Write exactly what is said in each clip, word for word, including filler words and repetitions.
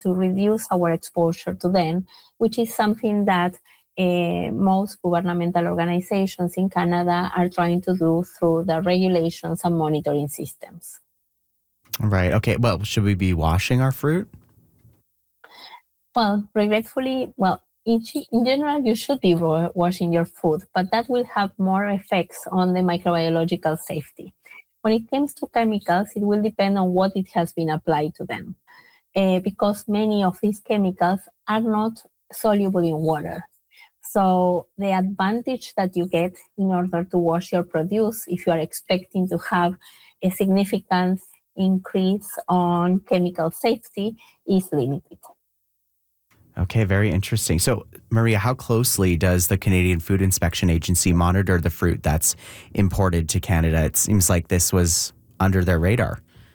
to reduce our exposure to them, which is something that uh, most governmental organizations in Canada are trying to do through the regulations and monitoring systems. Right. Okay. Well, should we be washing our fruit? Well, regretfully, well, in, in general, you should be washing your food, but that will have more effects on the microbiological safety. When it comes to chemicals, it will depend on what it has been applied to them, uh, because many of these chemicals are not soluble in water. So the advantage that you get in order to wash your produce, if you are expecting to have a significant increase on chemical safety, is limited. Okay, very interesting. So, Maria, how closely does the Canadian Food Inspection Agency monitor the fruit that's imported to Canada? It seems like this was under their radar.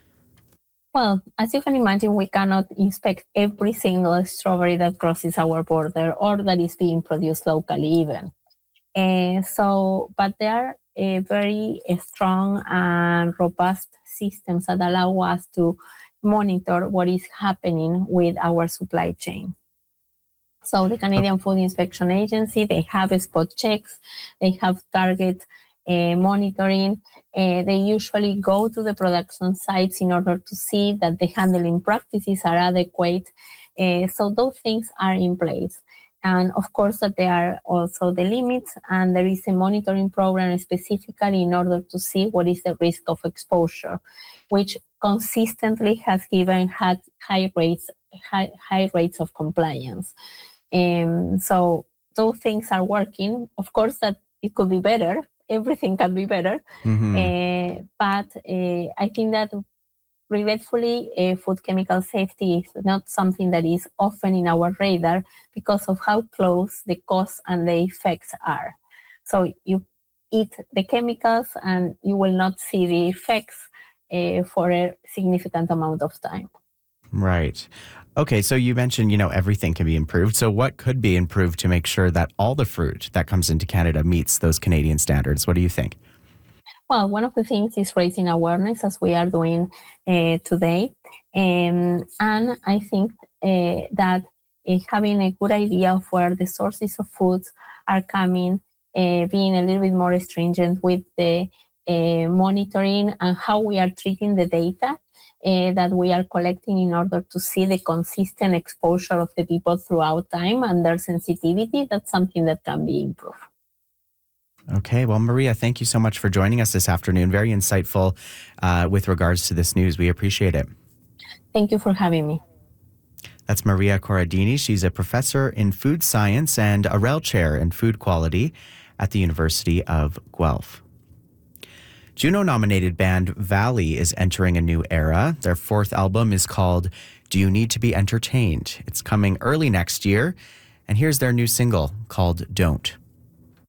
Well, as you can imagine, we cannot inspect every single strawberry that crosses our border or that is being produced locally even. Uh, so, but there are uh, very uh, strong and robust systems that allow us to monitor what is happening with our supply chain. So the Canadian Food Inspection Agency, they have spot checks, they have target uh, monitoring. Uh, they usually go to the production sites in order to see that the handling practices are adequate. Uh, so those things are in place. And of course that there are also the limits, and there is a monitoring program specifically in order to see what is the risk of exposure, which consistently has given had high rates, high, high rates of compliance. Um, so those things are working. Of course that it could be better. Everything can be better. Mm-hmm. Uh, but uh, I think that regretfully, uh, food chemical safety is not something that is often in our radar because of how close the costs and the effects are. So you eat the chemicals and you will not see the effects uh, for a significant amount of time. Right. Okay, so you mentioned, you know, everything can be improved. So what could be improved to make sure that all the fruit that comes into Canada meets those Canadian standards? What do you think? Well, one of the things is raising awareness, as we are doing uh, today. Um, and I think uh, that uh, having a good idea of where the sources of foods are coming, uh, being a little bit more stringent with the uh, monitoring and how we are treating the data uh, that we are collecting in order to see the consistent exposure of the people throughout time and their sensitivity, that's something that can be improved. Okay, well, Maria, thank you so much for joining us this afternoon. Very insightful uh, with regards to this news. We appreciate it. Thank you for having me. That's Maria Corradini. She's a professor in food science and a Rel Chair in food quality at the University of Guelph. Juno-nominated band Valley is entering a new era. Their fourth album is called Do You Need to Be Entertained? It's coming early next year, and here's their new single called Don't.